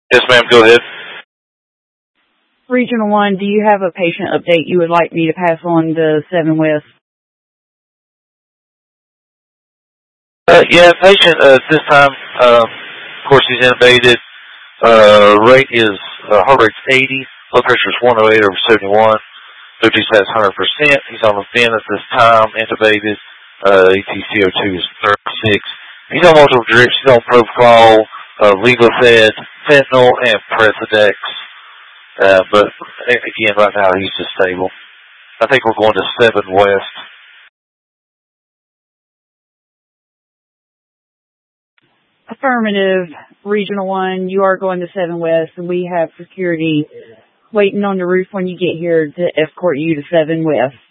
Yes, ma'am, go ahead. Regional 1, do you have a patient update you would like me to pass on to 7 West? Yeah, patient at this time, of course, he's intubated. Heart rate's 80, blood pressure is 108 over 71. O2 sats 100%. He's on the vent at this time, intubated. ETCO2 is 36. He's on multiple drips. He's on propofol, Levophed, fentanyl, and Presidex. But again, right now he's just stable. I think we're going to 7 West. Affirmative, Regional 1, you are going to 7 West, and we have security waiting on the roof when you get here to escort you to 7 West.